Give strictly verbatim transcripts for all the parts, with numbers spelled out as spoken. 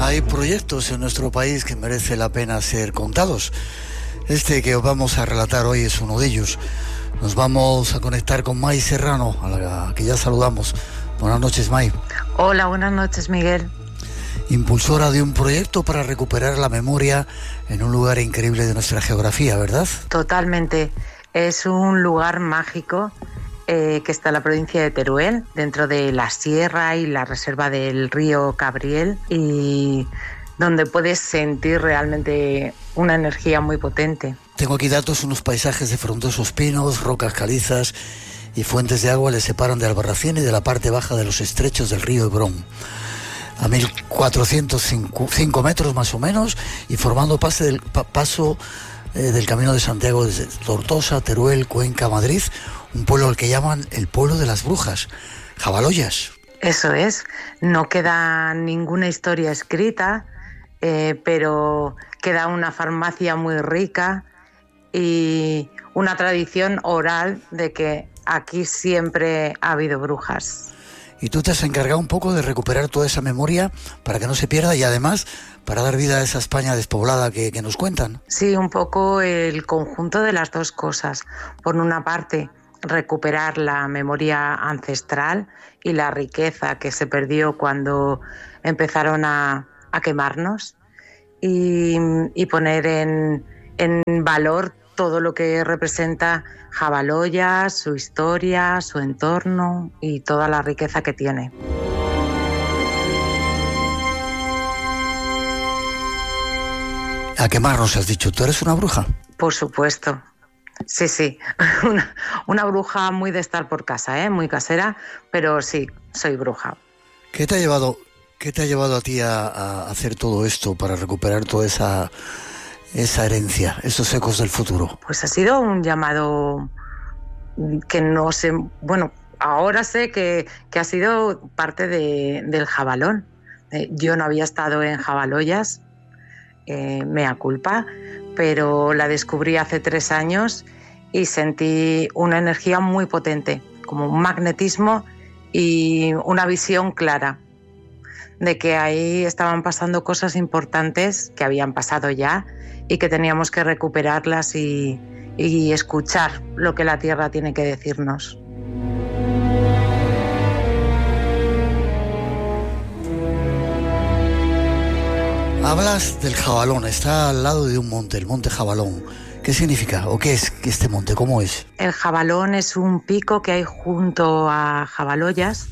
Hay proyectos en nuestro país que merece la pena ser contados. Este que os vamos a relatar hoy es uno de ellos. Nos vamos a conectar con May Serrano, a la que ya saludamos. Buenas noches, May. Hola, buenas noches, Miguel. Impulsora de un proyecto para recuperar la memoria en un lugar increíble de nuestra geografía, ¿verdad? Totalmente. Es un lugar mágico eh, que está en la provincia de Teruel, dentro de la sierra y la reserva del río Cabriel, y donde puedes sentir realmente una energía muy potente. Tengo aquí datos, unos paisajes de frondosos pinos, rocas calizas y fuentes de agua le separan de Albarracín y de la parte baja de los estrechos del río Hebrón, a mil cuatrocientos cinco metros más o menos, y formando pase del, pa, paso eh, del Camino de Santiago desde Tortosa, Teruel, Cuenca, Madrid, un pueblo al que llaman el pueblo de las brujas, Jabaloyas. Eso es, no queda ninguna historia escrita, eh, pero queda una farmacia muy rica y una tradición oral de que aquí siempre ha habido brujas. Y tú te has encargado un poco de recuperar toda esa memoria para que no se pierda y además para dar vida a esa España despoblada que, que nos cuentan. Sí, un poco el conjunto de las dos cosas. Por una parte, recuperar la memoria ancestral y la riqueza que se perdió cuando empezaron a, a quemarnos y, y poner en, en valor todo lo que representa Jabaloyas, su historia, su entorno y toda la riqueza que tiene. A quemarnos has dicho, ¿tú eres una bruja? Por supuesto, sí, sí, una, una bruja muy de estar por casa, ¿eh? Muy casera, pero sí, soy bruja. ¿Qué te ha llevado, qué te ha llevado a ti a, a hacer todo esto para recuperar toda esa... esa herencia, esos ecos del futuro? Pues ha sido un llamado que no sé, bueno, ahora sé que, que ha sido parte de, del Jabalón. Eh, yo no había estado en Jabaloyas, eh, mea culpa, pero la descubrí hace tres años y sentí una energía muy potente, como un magnetismo y una visión clara de que ahí estaban pasando cosas importantes que habían pasado ya y que teníamos que recuperarlas y, y escuchar lo que la tierra tiene que decirnos. Hablas del Jabalón, está al lado de un monte, el monte Jabalón. ¿Qué significa o qué es este monte? ¿Cómo es? El Jabalón es un pico que hay junto a Jabaloyas.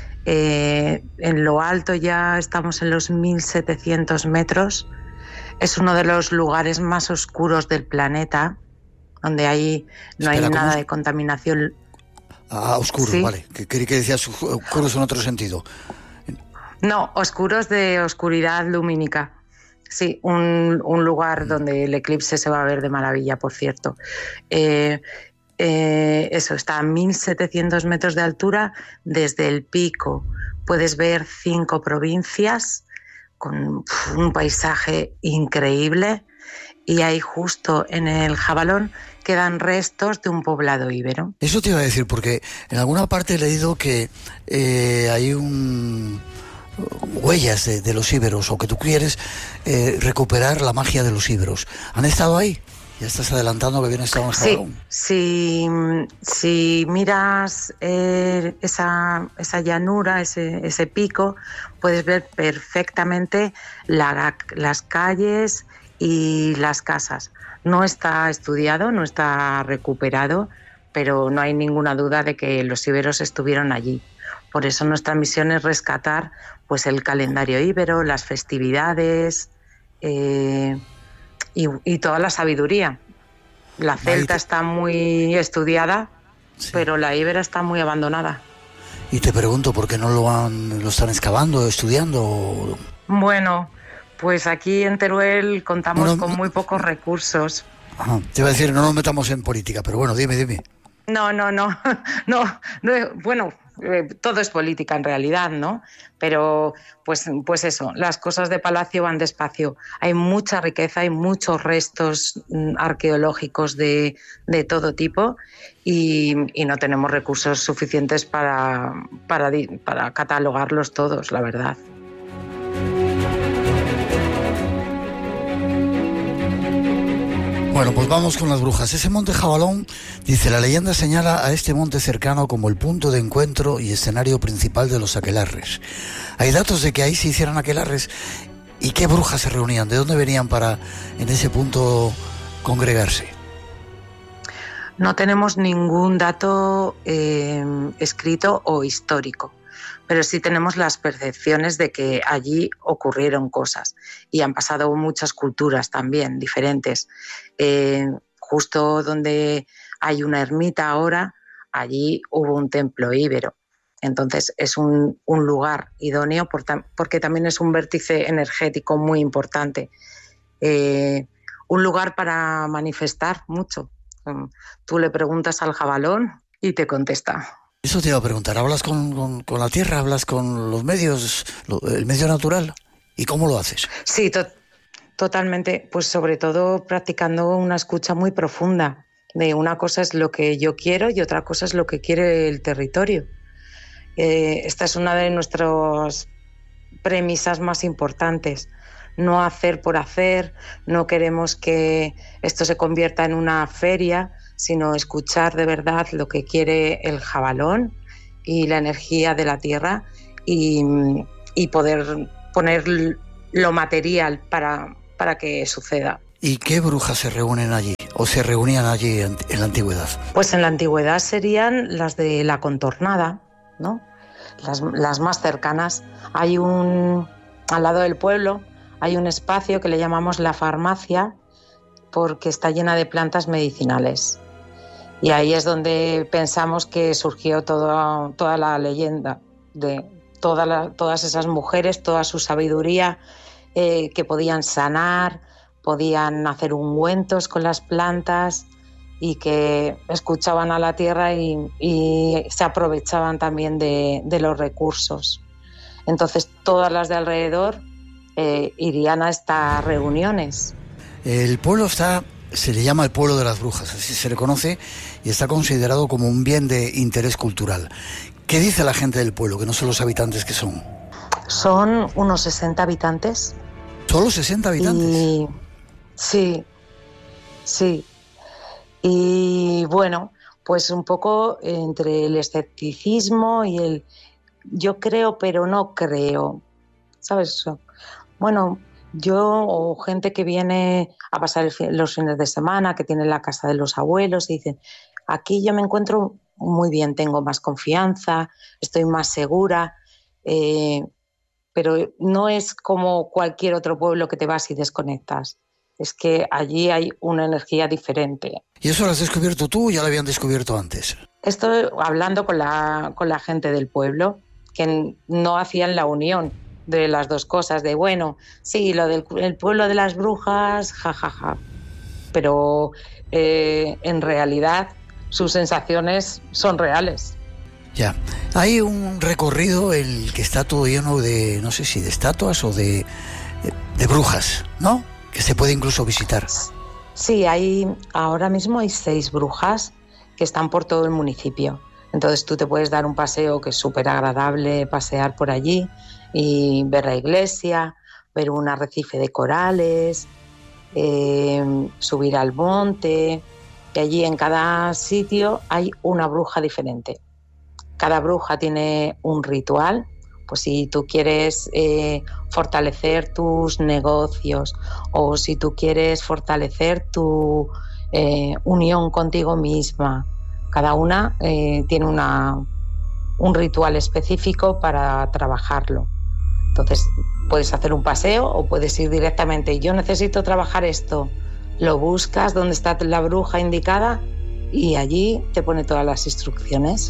Eh, en lo alto ya estamos en los mil setecientos metros. Es uno de los lugares más oscuros del planeta, donde ahí no Espera, hay nada es? de contaminación. Ah, oscuro, ¿sí? Vale. Que creí que decías oscuros en otro sentido. No, oscuros de oscuridad lumínica. Sí, un, un lugar mm. donde el eclipse se va a ver de maravilla, por cierto. Eh, eh, eso, está a mil setecientos metros de altura. Desde el pico puedes ver cinco provincias con un paisaje increíble, y ahí justo en el Jabalón quedan restos de un poblado íbero. Eso te iba a decir, porque en alguna parte he leído que eh, hay un huellas de, de los íberos, o que tú quieres eh, recuperar la magia de los íberos. ¿Han estado ahí? Ya estás adelantando que habían estado en el Jabalón. Sí, si, si miras eh, esa, esa llanura, ese, ese pico, puedes ver perfectamente la, las calles y las casas. No está estudiado, no está recuperado, pero no hay ninguna duda de que los íberos estuvieron allí. Por eso nuestra misión es rescatar pues, el calendario íbero, las festividades eh, y, y toda la sabiduría. La celta te... está muy estudiada, sí, pero la íbera está muy abandonada. Y te pregunto, ¿por qué no lo han, lo están excavando, estudiando? Bueno, pues aquí en Teruel contamos bueno, con muy pocos recursos. Ajá. Te iba a decir, no nos metamos en política, pero bueno, dime, dime. No, no, no, no, no bueno, eh, todo es política en realidad, ¿no? Pero pues, pues eso, las cosas de palacio van despacio. Hay mucha riqueza, hay muchos restos mm, arqueológicos de, de todo tipo y, y no tenemos recursos suficientes para, para, para catalogarlos todos, la verdad. Bueno, pues vamos con las brujas. Ese monte Jabalón, dice, la leyenda señala a este monte cercano como el punto de encuentro y escenario principal de los aquelarres. Hay datos de que ahí se hicieran aquelarres. ¿Y qué brujas se reunían? ¿De dónde venían para en ese punto congregarse? No tenemos ningún dato eh, escrito o histórico, pero sí tenemos las percepciones de que allí ocurrieron cosas y han pasado muchas culturas también diferentes. Eh, justo donde hay una ermita ahora, allí hubo un templo íbero. Entonces es un, un lugar idóneo por tam- porque también es un vértice energético muy importante. Eh, un lugar para manifestar mucho. Tú le preguntas al jabalón y te contesta. Eso te iba a preguntar, ¿hablas con, con, con la tierra, hablas con los medios, lo, el medio natural? ¿Y cómo lo haces? Sí, to- totalmente, pues sobre todo practicando una escucha muy profunda. De una cosa es lo que yo quiero y otra cosa es lo que quiere el territorio. Eh, esta es una de nuestras premisas más importantes. No hacer por hacer, no queremos que esto se convierta en una feria, sino escuchar de verdad lo que quiere el jabalón y la energía de la tierra y, y poder poner lo material para, para que suceda. ¿Y qué brujas se reúnen allí o se reunían allí en, en la antigüedad? Pues en la antigüedad serían las de la contornada, ¿no? Las, las más cercanas. Hay un, al lado del pueblo, hay un espacio que le llamamos la farmacia porque está llena de plantas medicinales. Y ahí es donde pensamos que surgió toda, toda la leyenda de toda la, todas esas mujeres, toda su sabiduría, eh, que podían sanar, podían hacer ungüentos con las plantas y que escuchaban a la tierra y, y se aprovechaban también de, de los recursos. Entonces todas las de alrededor eh, irían a estas reuniones. El pueblo está, se le llama el pueblo de las brujas, así se le conoce, y está considerado como un bien de interés cultural. ¿Qué dice la gente del pueblo, que no son los habitantes que son? Son unos sesenta habitantes. ¿Solo sesenta habitantes? Y, sí, sí. Y bueno, pues un poco entre el escepticismo y el yo creo pero no creo, ¿sabes? Bueno, yo o gente que viene a pasar el, los fines de semana, que tiene la casa de los abuelos y dicen, aquí yo me encuentro muy bien, tengo más confianza, estoy más segura, eh, pero no es como cualquier otro pueblo que te vas y desconectas. Es que allí hay una energía diferente. ¿Y eso lo has descubierto tú o ya lo habían descubierto antes? Estoy hablando con la, con la gente del pueblo, que no hacían la unión de las dos cosas, de bueno, sí, lo del el pueblo de las brujas, jajaja, ja, ja. Pero eh, en realidad sus sensaciones son reales. Ya, hay un recorrido en el que está todo lleno de, no sé si de estatuas o de, de, de brujas, ¿no? Que se puede incluso visitar. Sí, hay, ahora mismo hay seis brujas que están por todo el municipio. Entonces tú te puedes dar un paseo que es súper agradable, pasear por allí y ver la iglesia, ver un arrecife de corales, eh, subir al monte. Y allí en cada sitio hay una bruja diferente. Cada bruja tiene un ritual. Pues si tú quieres eh, fortalecer tus negocios o si tú quieres fortalecer tu eh, unión contigo misma, cada una eh, tiene una, un ritual específico para trabajarlo. Entonces puedes hacer un paseo o puedes ir directamente, yo necesito trabajar esto, lo buscas donde está la bruja indicada y allí te pone todas las instrucciones.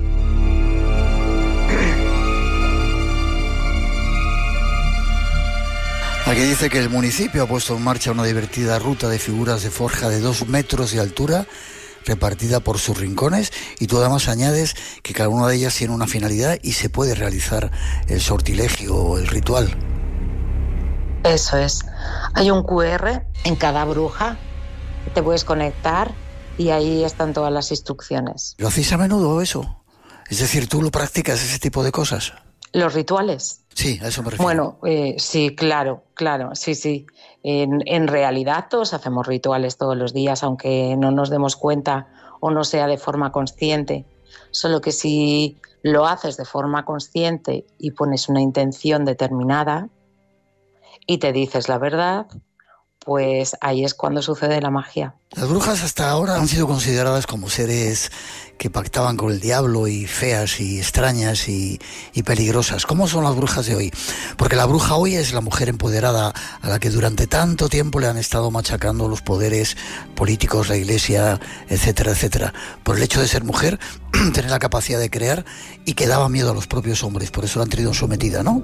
Aquí dice que el municipio ha puesto en marcha una divertida ruta de figuras de forja de dos metros de altura, repartida por sus rincones, y tú además añades que cada una de ellas tiene una finalidad y se puede realizar el sortilegio o el ritual. Eso es. Hay un cu erre en cada bruja, te puedes conectar y ahí están todas las instrucciones. ¿Lo hacéis a menudo eso? Es decir, ¿tú lo practicas ese tipo de cosas? Los rituales. Sí, a eso me refiero. Bueno, eh, sí, claro, claro, sí, sí. En, en realidad todos hacemos rituales todos los días, aunque no nos demos cuenta o no sea de forma consciente. Solo que si lo haces de forma consciente y pones una intención determinada y te dices la verdad, pues ahí es cuando sucede la magia. Las brujas hasta ahora han sido consideradas como seres que pactaban con el diablo y feas y extrañas y, y peligrosas. ¿Cómo son las brujas de hoy? Porque la bruja hoy es la mujer empoderada a la que durante tanto tiempo le han estado machacando los poderes políticos, la iglesia, etcétera, etcétera. Por el hecho de ser mujer, tener la capacidad de crear y que daba miedo a los propios hombres. Por eso la han tenido sometida, ¿no?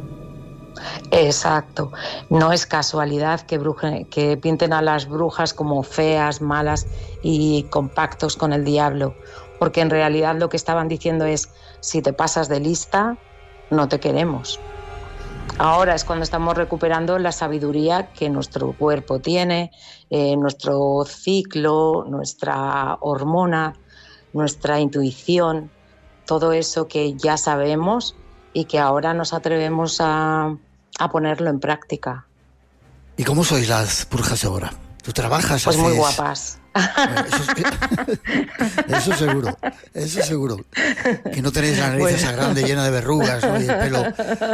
Exacto. No es casualidad que, bruje, que pinten a las brujas como feas, malas y con pactos con el diablo, porque en realidad lo que estaban diciendo es: si te pasas de lista, no te queremos. Ahora es cuando estamos recuperando la sabiduría que nuestro cuerpo tiene, eh, nuestro ciclo, nuestra hormona, nuestra intuición, todo eso que ya sabemos y que ahora nos atrevemos a, a ponerlo en práctica. ¿Y cómo sois las brujas de ahora? ¿Tú trabajas? Pues haces... muy guapas. Bueno, eso, es... eso seguro, eso seguro. Que no tenéis la nariz esa bueno. grande llena de verrugas, ¿no? Y el pelo.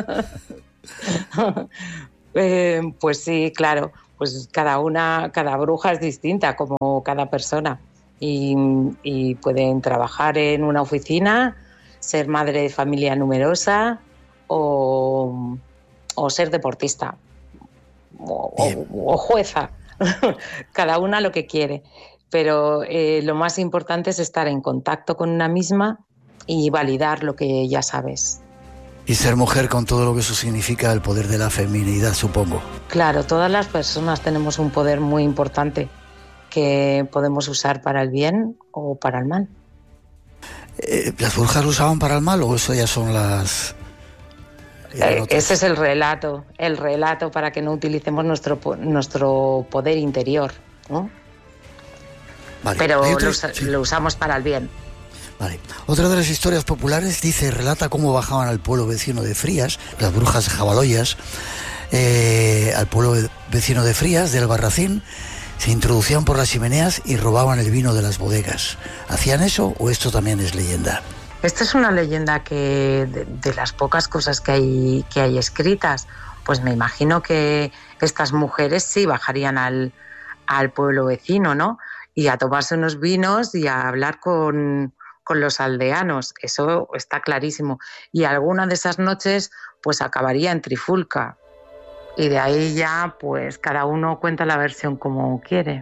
eh, pues sí, claro. Pues cada una, cada bruja es distinta, como cada persona. Y, y pueden trabajar en una oficina, ser madre de familia numerosa o, o ser deportista o, o, o jueza. Cada una lo que quiere, pero eh, lo más importante es estar en contacto con una misma y validar lo que ya sabes. Y ser mujer con todo lo que eso significa, el poder de la feminidad, supongo. Claro, todas las personas tenemos un poder muy importante que podemos usar para el bien o para el mal. Eh, ¿Las brujas lo usaban para el mal o eso ya son las...? Eh, ese es el relato, el relato para que no utilicemos nuestro, nuestro poder interior, ¿no? Vale. Pero otro, lo, sí. lo usamos para el bien. Vale. Otra de las historias populares dice, relata cómo bajaban al pueblo vecino de Frías, las brujas jabaloyas, eh, al pueblo vecino de Frías, de Albarracín, se introducían por las chimeneas y robaban el vino de las bodegas. ¿Hacían eso o esto también es leyenda? Esta es una leyenda que de, de las pocas cosas que hay, que hay escritas, pues me imagino que estas mujeres sí bajarían al, al pueblo vecino, ¿no? Y a tomarse unos vinos y a hablar con, con los aldeanos, eso está clarísimo. Y alguna de esas noches pues acabaría en trifulca. Y de ahí ya pues cada uno cuenta la versión como quiere.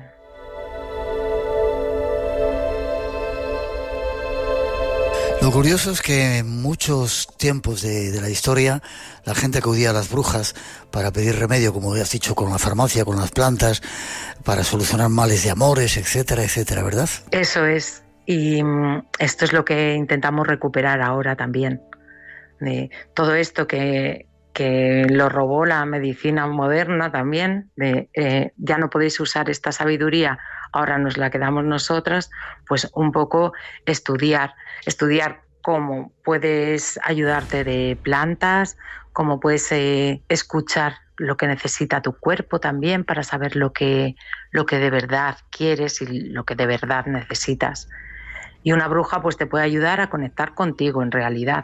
Lo curioso es que en muchos tiempos de, de la historia la gente acudía a las brujas para pedir remedio, como has dicho, con la farmacia, con las plantas, para solucionar males de amores, etcétera, etcétera, ¿verdad? Eso es, y esto es lo que intentamos recuperar ahora también. De todo esto que, que lo robó la medicina moderna también, de eh, ya no podéis usar esta sabiduría, ahora nos la quedamos nosotras, pues un poco estudiar, estudiar cómo puedes ayudarte de plantas, cómo puedes eh, escuchar lo que necesita tu cuerpo también para saber lo que, lo que de verdad quieres y lo que de verdad necesitas. Y una bruja pues te puede ayudar a conectar contigo en realidad.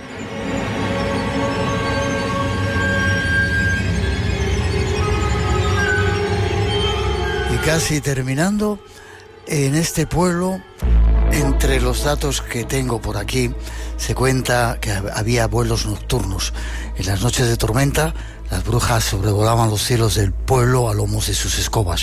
Y casi terminando, en este pueblo, entre los datos que tengo por aquí, se cuenta que había vuelos nocturnos. En las noches de tormenta, las brujas sobrevolaban los cielos del pueblo a lomos de sus escobas.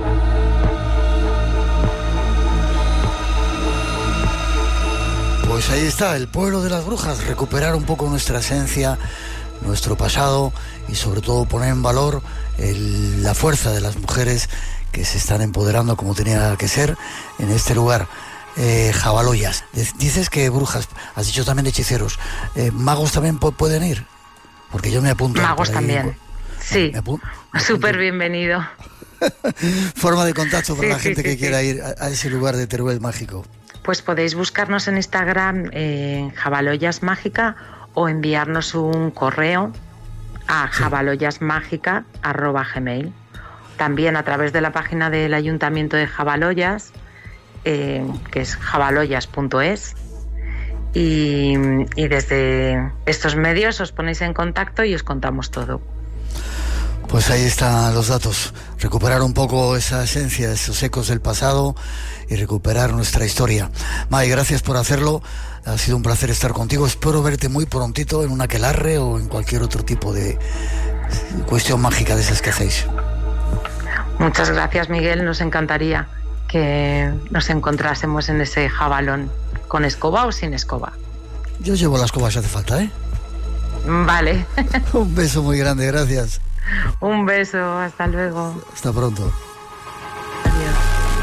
Pues ahí está, el pueblo de las brujas, recuperar un poco nuestra esencia, nuestro pasado y sobre todo poner en valor el, la fuerza de las mujeres que se están empoderando como tenía que ser en este lugar. Eh, jabaloyas. Dices que brujas, has dicho también hechiceros. Eh, ¿Magos también po- pueden ir? Porque yo me apunto. Magos también. Ahí. Sí, súper bienvenido. Forma de contacto para sí, la gente sí, que sí, quiera sí. ir a, a ese lugar de Teruel mágico. Pues podéis buscarnos en Instagram en eh, Jabaloyas Mágica o enviarnos un correo a sí. jabaloyasmágica arroba gmail. También a través de la página del Ayuntamiento de Jabaloyas, eh, que es jabaloyas punto es. Y, y desde estos medios os ponéis en contacto y os contamos todo. Pues ahí están los datos. Recuperar un poco esa esencia, esos ecos del pasado y recuperar nuestra historia. May, gracias por hacerlo. Ha sido un placer estar contigo. Espero verte muy prontito en un aquelarre o en cualquier otro tipo de cuestión mágica de esas que hacéis. Muchas gracias, Miguel. Nos encantaría que nos encontrásemos en ese jabalón, con escoba o sin escoba. Yo llevo la escoba si hace falta, ¿eh? Vale. Un beso muy grande, gracias. Un beso, hasta luego. Hasta pronto. Adiós.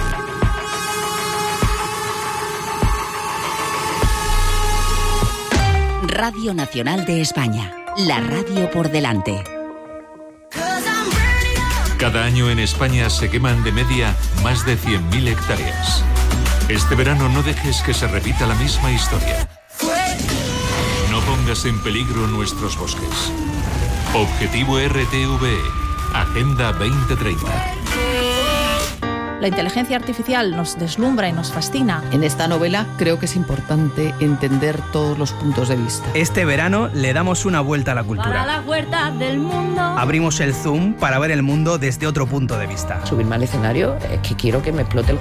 Radio Nacional de España, la radio por delante. Cada año en España se queman de media más de cien mil hectáreas. Este verano no dejes que se repita la misma historia. No pongas en peligro nuestros bosques. Objetivo R T V E, Agenda veinte treinta. La inteligencia artificial nos deslumbra y nos fascina. En esta novela creo que es importante entender todos los puntos de vista. Este verano le damos una vuelta a la cultura. Para la huerta del mundo. Abrimos el zoom para ver el mundo desde otro punto de vista. Subirme al escenario es que quiero que me explote el